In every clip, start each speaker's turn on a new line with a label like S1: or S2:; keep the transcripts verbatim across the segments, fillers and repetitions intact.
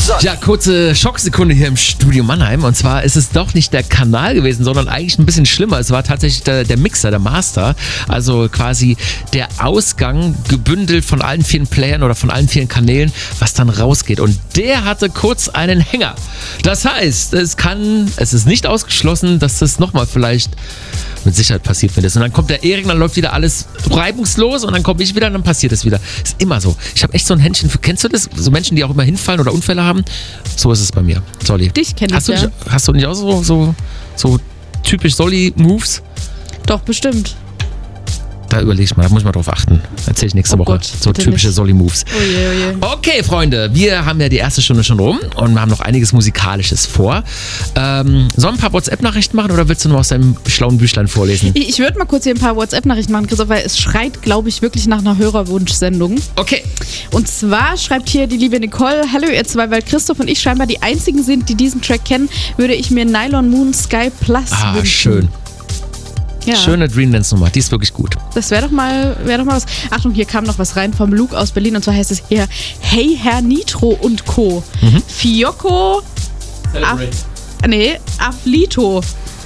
S1: Sonny.
S2: Ja, kurze Schocksekunde hier im Studio Mannheim. Und zwar ist es doch nicht der Kanal gewesen, sondern eigentlich ein bisschen schlimmer. Es war tatsächlich der, der Mixer, der Master. Also quasi der Ausgang gebündelt von allen vielen Playern oder von allen vielen Kanälen, was dann rausgeht. Und der hatte kurz einen Hänger. Das heißt, es kann, es ist nicht ausgeschlossen, dass das nochmal vielleicht mit Sicherheit passiert wird. Und dann kommt der Erik, dann läuft wieder alles reibungslos und dann komme ich wieder und dann passiert es wieder. Ist immer so. Ich habe echt so ein Händchen für, kennst du das? So Menschen, die auch immer hinfallen oder Unfälle haben. So ist es bei mir. Solli.
S3: Dich kenn ich,
S2: hast du
S3: ja.
S2: nicht, hast du nicht auch so, so, so typisch Solli-Moves?
S3: Doch, bestimmt.
S2: Da überlege ich mal, da muss ich mal drauf achten. Erzähle ich nächste
S3: Oh
S2: Woche.
S3: Gott,
S2: so typische Solli-Moves.
S3: Oh je, oh je.
S2: Okay, Freunde, wir haben ja die erste Stunde schon rum und wir haben noch einiges Musikalisches vor. Ähm, sollen wir ein paar WhatsApp-Nachrichten machen oder willst du nur aus deinem schlauen Büchlein vorlesen?
S3: Ich, ich würde mal kurz hier ein paar WhatsApp-Nachrichten machen, Christoph, weil es schreit, glaube ich, wirklich nach einer Hörerwunschsendung.
S2: Okay.
S3: Und zwar schreibt hier die liebe Nicole: Hallo ihr zwei, weil Christoph und ich scheinbar die einzigen sind, die diesen Track kennen, würde ich mir Nylon Moon Sky Plus
S2: Ah,
S3: wünschen.
S2: schön.
S3: Ja.
S2: Schöne Dreamdance-Nummer, die ist wirklich gut.
S3: Das wäre doch mal, wäre doch mal was. Achtung, hier kam noch was rein vom Luke aus Berlin und zwar heißt es hier: Hey Herr Nitro und Co.
S2: Mhm.
S3: Fiocco Af, nee, Aflito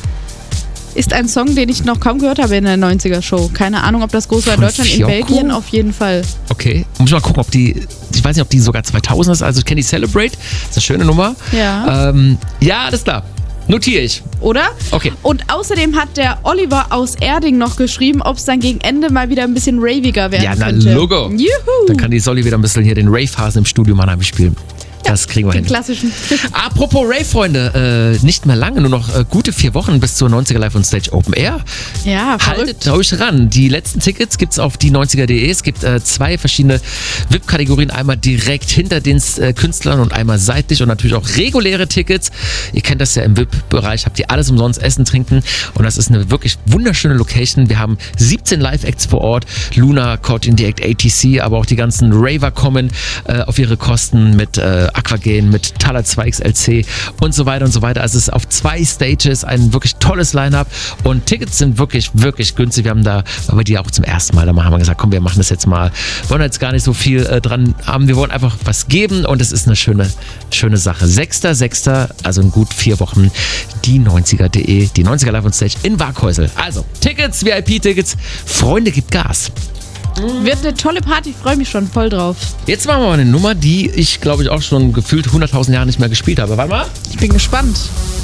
S3: ist ein Song, den ich noch kaum gehört habe in der neunziger-Show. Keine Ahnung, ob das groß war in
S2: Von
S3: Deutschland,
S2: Fiocco?
S3: in Belgien auf jeden Fall.
S2: Okay, muss ich mal gucken, ob die, ich weiß nicht, ob die sogar zweitausend ist, also ich kenne die Celebrate, das ist eine schöne Nummer.
S3: Ja.
S2: Ähm, ja, alles klar. Notiere ich.
S3: Oder?
S2: Okay.
S3: Und außerdem hat der Oliver aus Erding noch geschrieben, ob es dann gegen Ende mal wieder ein bisschen raviger werden
S2: Ja, na
S3: könnte.
S2: Logo.
S3: Juhu.
S2: Dann kann die Solli wieder ein bisschen hier den Rave-Hasen im Studio Mannheim spielen. Das kriegen wir
S3: Den
S2: hin.
S3: klassischen.
S2: Apropos Rave, Freunde, äh, nicht mehr lange, nur noch äh, gute vier Wochen bis zur neunziger Live on Stage Open Air.
S3: Ja,
S2: Haltet euch ran. Die letzten Tickets gibt es auf die neunziger punkt de. Es gibt äh, zwei verschiedene V I P-Kategorien. Einmal direkt hinter den äh, Künstlern und einmal seitlich und natürlich auch reguläre Tickets. Ihr kennt das ja im V I P-Bereich. Habt ihr alles umsonst essen, trinken und das ist eine wirklich wunderschöne Location. Wir haben siebzehn Live-Acts vor Ort. Luna, Caught in the Act, A T C, aber auch die ganzen Raver kommen äh, auf ihre Kosten mit äh, Aquagen, mit Thaler zwei X L C und so weiter und so weiter. Also es ist auf zwei Stages ein wirklich tolles Line-Up und Tickets sind wirklich, wirklich günstig. Wir haben da, weil wir die auch zum ersten Mal da haben wir gesagt, komm, wir machen das jetzt mal. Wir wollen jetzt gar nicht so viel äh, dran haben. Wir wollen einfach was geben und es ist eine schöne, schöne Sache. sechster sechster, also in gut vier Wochen, die neunziger punkt de, die neunziger Live on Stage in Waghäusel. Also Tickets, V I P-Tickets, Freunde, gibt Gas.
S3: Wird eine tolle Party, ich freue mich schon voll drauf.
S2: Jetzt machen wir mal eine Nummer, die ich, glaube ich, auch schon gefühlt hunderttausend Jahre nicht mehr gespielt habe. Warte mal.
S3: Ich bin gespannt.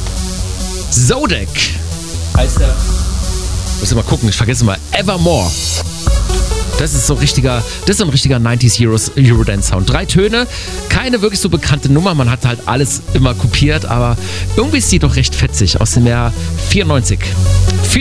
S2: Zodek heißt der. Muss ich mal gucken, ich vergesse mal. Evermore. Das ist so richtiger, das ist so ein richtiger neunziger Euros, Eurodance-Sound. Drei Töne, keine wirklich so bekannte Nummer. Man hat halt alles immer kopiert, aber irgendwie ist die doch recht fetzig aus dem Jahr vierundneunzig.